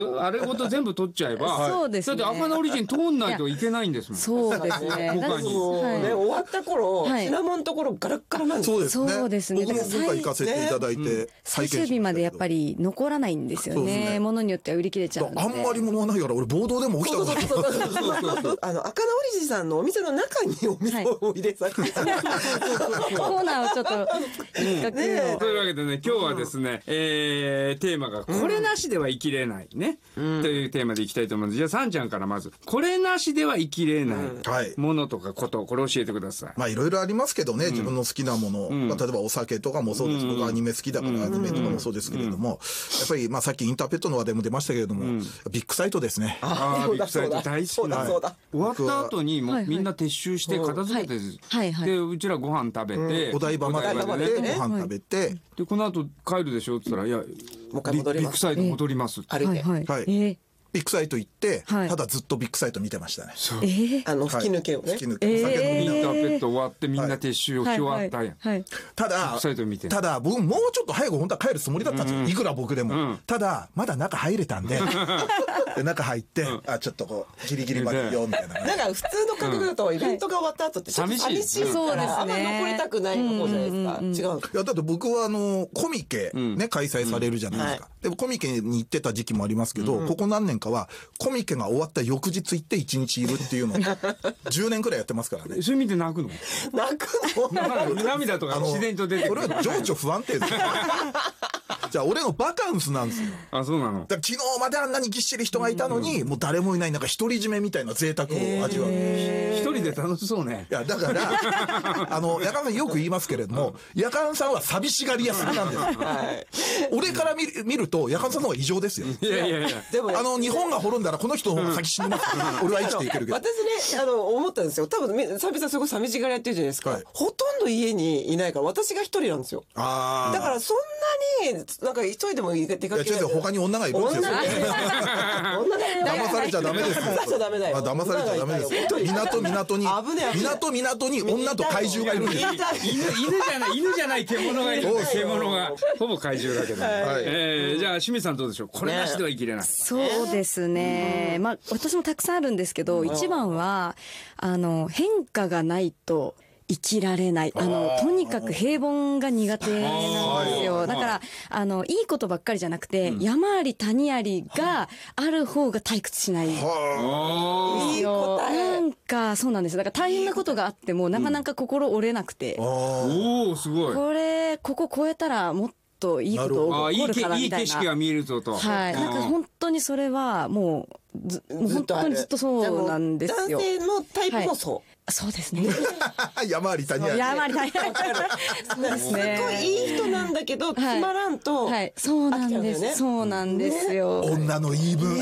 あれごと全部取っちゃえば、 そうですね。 だって赤のオリジン通んないといけないんですもん。 そうですね。 他に終わった頃、品物のところガラッガラなんですよ。 そうですね。 僕も今回行かせていただいて、 最終日までやっぱり残らないんですよね。ものによっては売り切れちゃうんで。 あんまり物はないから、俺暴動でも起きたことない。 赤のオリジンさんのお店の中にお店を入れさせて、コーナーをちょっと一角を。 というわけでね、今日はですね、テーマがこれなしでは生きれないね、というテーマでいきたいと思うんです。じゃあさんちゃんからまずこれなしでは生きれないものとかこと、これ教えてください。 まあいろいろありますけどね、自分の好きなもの、まあ、例えばお酒とかもそうです。僕はアニメ好きだからアニメとかもそうですけれども、やっぱりまあさっきインターペットの話題も出ましたけれども、ビッグサイトですね。 ビッグサイト大好きな。終わった後にもうみんな撤収して片付けて、でうちらご飯食べて、 お台場までご飯食べて、 でこの後帰るでしょって言ったら、いやビッグサイト戻りますって。 ビッグサイト行って、ただずっとビッグサイト見てましたね。 吹き抜けをね。 吹き抜け。インターペット終わってみんな撤収をし終わったやん。 ただ、僕もうちょっと早く本当は帰るつもりだったんですよ。いくら僕でも。ただ、まだ中入れたんで、中入って、ちょっとこう、ギリギリまでよ、みたいな。 だから普通の感覚だと、イベントが終わった後って寂しいから、あんまり残りたくない方じゃないですか。違う。 いや、だって僕はコミケね、開催されるじゃないですか。でもコミケに行ってた時期もありますけど、ここ何年かは、コミケが終わった翌日行って1日いるっていうのを、10年くらいやってますからね。 それ見て泣くの？ 泣くの？ 涙とか自然と出てくる。 これは情緒不安定ですよ。じゃあ俺のバカンスなんですよ。 あ、そうなの。 だから昨日まであんなにぎっしり人がいたのに、もう誰もいない、なんか独り占めみたいな贅沢を味わう。 一人で楽しそうね。 いや、だから、ヤカンさんよく言いますけれども、ヤカンさんは寂しがり屋すぎなんですよ。俺から見ると、ヤカンさんの方が異常ですよ。 いやいやいや。 でも日本が滅んだらこの人の方が先死にます。俺は生きていけるけど。 私ね、思ったんですよ。多分、サビさんすごい寂しがり屋って言うじゃないですか。ほとんど家にいないから、私が一人なんですよ。だからそんなに、なんか一人でも出かけない。 他に女がいるんですよ。騙されちゃダメです。 騙されちゃダメだよ。 騙されちゃダメです。港に女と怪獣がいるんです。 犬じゃない獣がいる。獣が。ほぼ怪獣だけど。じゃあ、清水さんどうでしょう？これなしでは生きれない。 そうですね。まあ、私もたくさんあるんですけど、一番は、変化がないと、生きられない。とにかく平凡が苦手なんですよ。だから、いいことばっかりじゃなくて、山あり谷ありがある方が退屈しない。いい答え。なんか、そうなんです。だから大変なことがあっても、なかなか心折れなくて。 おー、すごい。 ここ超えたらもっといいこと起こるからみたいな。 いい景色が見えるぞと。 はい。なんか本当にそれはもう本当にずっとそうなんですよ。 男性のタイプもそう。 そうですね。 山あり谷あり。 山あり谷あり。 そうですね。すごいいい人なんだけど、つまらんと。 はい。そうなんです。そうなんですよ。 女の言い分。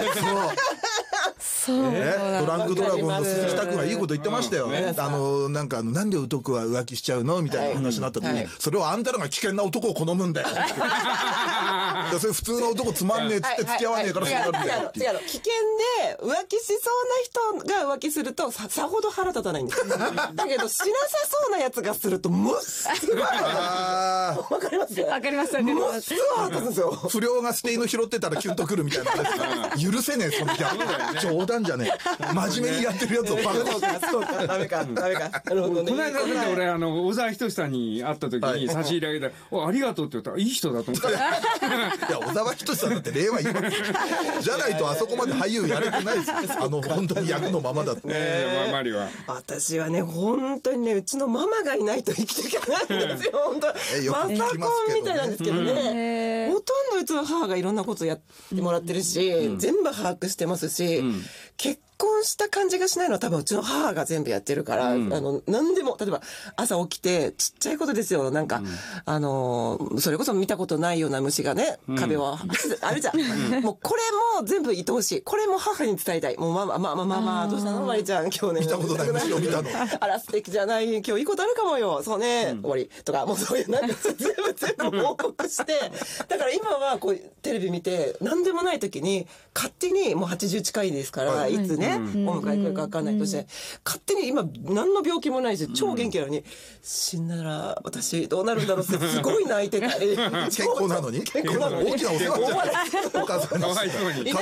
そう。 ドランクドラゴンの鈴木拓がいいこと言ってましたよ。なんかなんで男は浮気しちゃうのみたいな話になった時に、それはあんたらが危険な男を好むんだよ。それ普通の男つまんねえっつって付き合わねえからそうなるんだよ。 違う。危険で浮気しそうな人が浮気するとさほど腹立たないんです。だけどしなさそうなやつがするともうすごい。わかりますよ。 わかります。 もうすごい腹立つんですよ。 不良がステイの拾ってたらキュンとくるみたいな。許せねえそのギャグ。冗談じゃねえ。真面目にやってるやつをパンと。 そうか、ダメか。なるほどね。 この間俺小沢仁志さんに会った時に差し入れあげたら、ありがとうって言ったらいい人だと思った。いや、小沢仁志さんだって令和今じゃないとあそこまで俳優やれてないです。本当に役のままだって。 マリは。 私はね、本当にね、うちのママがいないと生きていけないんですよ。本当。マサコンみたいなんですけどね。ほとんどうちの母がいろんなことやってもらってるし、全部把握してますし、結婚した感じがしないのは多分うちの母が全部やってるから、何でも、例えば朝起きてちっちゃいことですよ。なんか、それこそ見たことないような虫がね、壁を、あるじゃん。もうこれも全部愛おしい。これも母に伝えたい。もうママ、どうしたのマリちゃん、今日ね。 見たことない虫を見たの。 あら、素敵じゃない。今日いいことあるかもよ。そうね。終わり。とか、もうそういう、なんか全部報告して。だから今はこう、テレビ見て、何でもない時に、勝手にもう80近いですから、 がいつね、お迎え来るか分かんないとして、勝手に今何の病気もないし超元気なのに、死んだら私どうなるんだろうってすごい泣いてたり。 健康なのに大きなお世話じゃないお母さんに。